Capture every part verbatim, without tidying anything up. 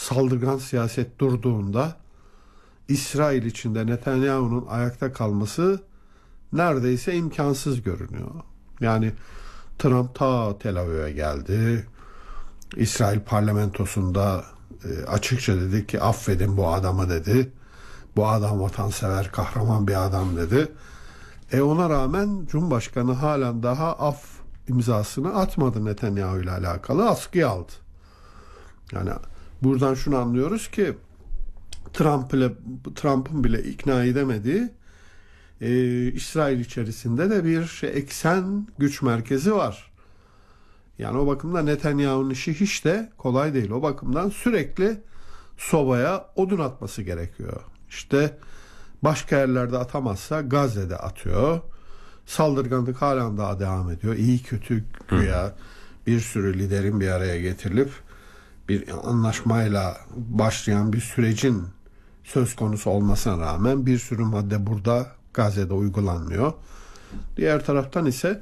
saldırgan siyaset durduğunda İsrail içinde Netanyahu'nun ayakta kalması neredeyse imkansız görünüyor. Yani Trump ta Tel Aviv'e geldi. İsrail parlamentosunda e, açıkça dedi ki affedin bu adamı dedi. Bu adam vatansever, kahraman bir adam dedi. E ona rağmen Cumhurbaşkanı halen daha af imzasını atmadı Netanyahu ile alakalı, askıya aldı. Yani buradan şunu anlıyoruz ki Trump ile, Trump'ın bile ikna edemediği e, İsrail içerisinde de bir şey, eksen güç merkezi var. Yani o bakımdan Netanyahu'nun işi hiç de kolay değil. O bakımdan sürekli sobaya odun atması gerekiyor. İşte başka yerlerde atamazsa Gazze'de atıyor. Saldırganlık halen daha devam ediyor. İyi kötü güya bir sürü liderin bir araya getirilip bir anlaşmayla başlayan bir sürecin söz konusu olmasına rağmen bir sürü madde burada Gazze'de uygulanmıyor. Diğer taraftan ise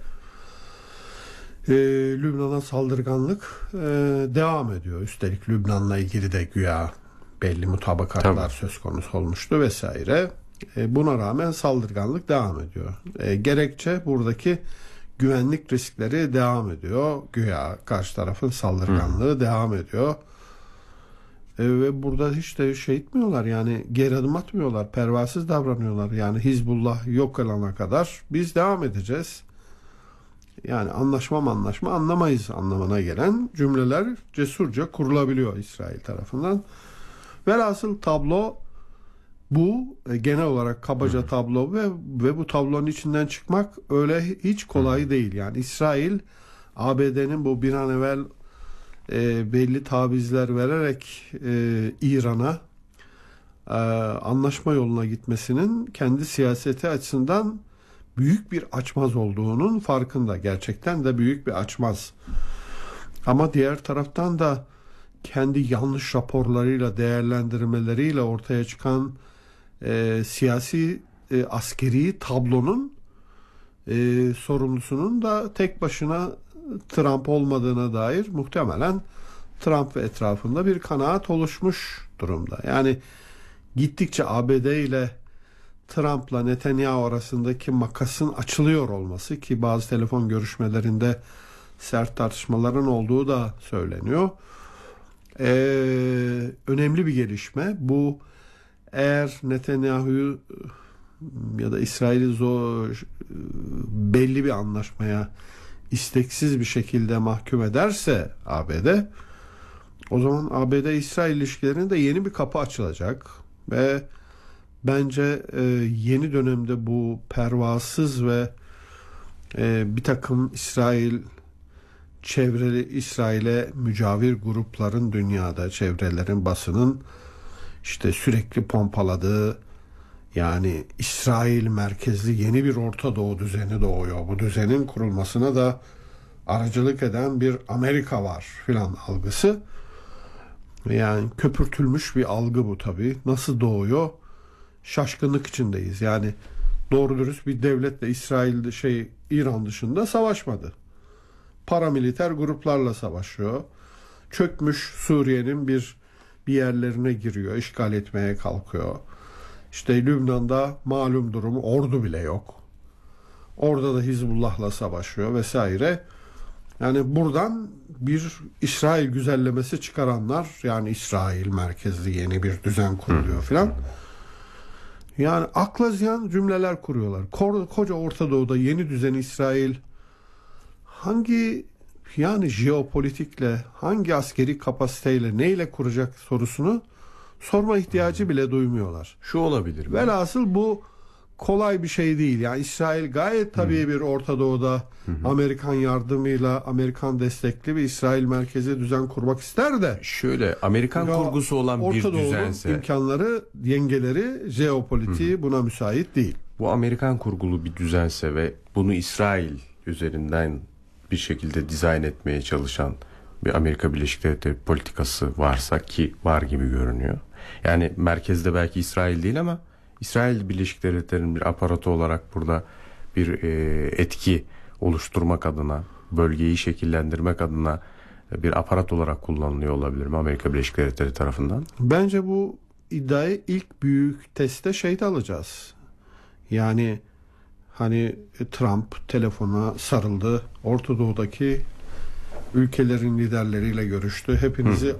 e, Lübnan'a saldırganlık e, devam ediyor. Üstelik Lübnan'la ilgili de güya belli mutabakatlar Tabii. söz konusu olmuştu vesaire. E, buna rağmen saldırganlık devam ediyor. E, gerekçe buradaki güvenlik riskleri devam ediyor. Güya karşı tarafın saldırganlığı Hı. devam ediyor. E, ve burada hiç de şey etmiyorlar, yani geri adım atmıyorlar, pervasız davranıyorlar. Yani Hizbullah yok olana kadar biz devam edeceğiz. Yani anlaşma anlaşma anlamayız anlamına gelen cümleler cesurca kurulabiliyor İsrail tarafından. Velhasıl tablo bu, genel olarak kabaca Hı. tablo ve ve bu tablonun içinden çıkmak öyle hiç kolay Hı. değil. Yani İsrail A B D'nin bu bir an evvel e, belli tavizler vererek e, İran'a e, anlaşma yoluna gitmesinin kendi siyaseti açısından büyük bir açmaz olduğunun farkında. Gerçekten de büyük bir açmaz. Ama diğer taraftan da kendi yanlış raporlarıyla, değerlendirmeleriyle ortaya çıkan e, siyasi, e, askeri tablonun e, sorumlusunun da tek başına Trump olmadığına dair muhtemelen Trump ve etrafında bir kanaat oluşmuş durumda. Yani gittikçe A B D ile Trump'la Netanyahu arasındaki makasın açılıyor olması, ki bazı telefon görüşmelerinde sert tartışmaların olduğu da söyleniyor. Ee, önemli bir gelişme. Bu eğer Netanyahu'yu ya da İsrail'i zor, belli bir anlaşmaya isteksiz bir şekilde mahkum ederse A B D, o zaman A B D-İsrail ilişkilerinde yeni bir kapı açılacak ve bence e, yeni dönemde bu pervasız ve e, bir takım İsrail çevreli, İsrail'e mücavir grupların, dünyada çevrelerin, basının işte sürekli pompaladığı, yani İsrail merkezli yeni bir Orta Doğu düzeni doğuyor. Bu düzenin kurulmasına da aracılık eden bir Amerika var filan algısı. Yani köpürtülmüş bir algı bu tabii. Nasıl doğuyor? Şaşkınlık içindeyiz. Yani doğru dürüst bir devletle İsrail şey İran dışında savaşmadı. Paramiliter gruplarla savaşıyor. Çökmüş Suriye'nin bir bir yerlerine giriyor, işgal etmeye kalkıyor. İşte Lübnan'da malum durumu, ordu bile yok. Orada da Hizbullah'la savaşıyor vesaire. Yani buradan bir İsrail güzellemesi çıkaranlar, yani İsrail merkezli yeni bir düzen kuruluyor filan. Yani akla ziyan cümleler kuruyorlar. Koca Orta Doğu'da yeni düzen İsrail hangi, yani jeopolitikle, hangi askeri kapasiteyle, neyle kuracak sorusunu sorma ihtiyacı bile duymuyorlar. Şu olabilir mi? Velhasıl bu kolay bir şey değil. Yani İsrail gayet tabii Hı. bir Orta Doğu'da Hı -hı. Amerikan yardımıyla, Amerikan destekli bir İsrail merkezi düzen kurmak ister de. Şöyle Amerikan kurgusu olan Orta bir Doğu'nun düzense. imkanları, yengeleri, jeopolitiği Hı -hı. buna müsait değil. Bu Amerikan kurgulu bir düzense ve bunu İsrail üzerinden bir şekilde dizayn etmeye çalışan bir Amerika Birleşik Devletleri politikası varsa, ki var gibi görünüyor. Yani merkezde belki İsrail değil ama İsrail Birleşik Devletleri'nin bir aparatı olarak burada bir e, etki oluşturmak adına, bölgeyi şekillendirmek adına bir aparat olarak kullanılıyor olabilir mi Amerika Birleşik Devletleri tarafından? Bence bu iddiayı ilk büyük testte şeyde alacağız. Yani hani Trump telefona sarıldı. Orta Doğu'daki ülkelerin liderleriyle görüştü. Hepinizi